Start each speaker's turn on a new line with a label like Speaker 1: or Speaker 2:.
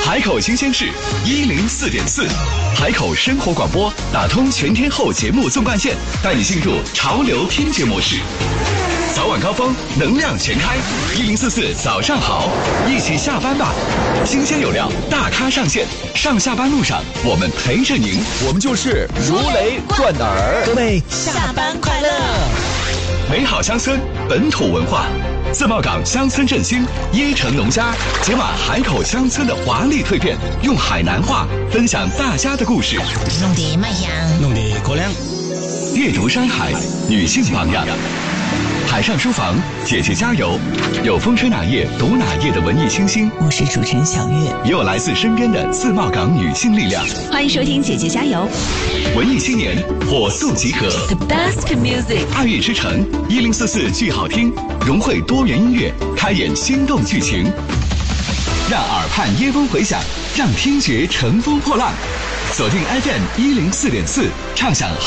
Speaker 1: 海口新鲜事104.4，海口生活广播打通全天候节目纵贯线，带你进入潮流听觉模式。早晚高峰，能量全开，1044早上好，一起下班吧。新鲜有料，大咖上线，上下班路上我们陪着您，
Speaker 2: 我们就是如雷贯耳。
Speaker 3: 各位下班快乐！
Speaker 1: 美好乡村，本土文化。自贸港乡村振兴，椰城农家解码海口乡村的华丽蜕变，用海南话分享大家的故事，
Speaker 3: 弄得卖香，
Speaker 2: 弄得过亮。
Speaker 1: 阅读山海，女性榜样。海上书房，姐姐加油！有风吹哪页读哪页的文艺清新，
Speaker 3: 我是主持人小月，
Speaker 1: 也有来自身边的自贸港女性力量。
Speaker 4: 欢迎收听姐姐加油！
Speaker 1: 文艺青年火速集合
Speaker 4: ，The best music，
Speaker 1: 爱乐之城1044剧好听，融汇多元音乐，开演心动剧情，让耳畔耶风回响，让听觉乘风破浪。锁定 FM 104.4，畅享